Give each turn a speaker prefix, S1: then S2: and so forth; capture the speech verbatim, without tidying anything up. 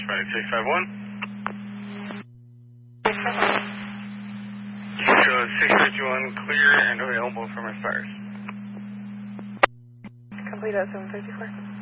S1: five six five one. Shows six fifty-one clear and available from our stars.
S2: Complete at seven fifty-four.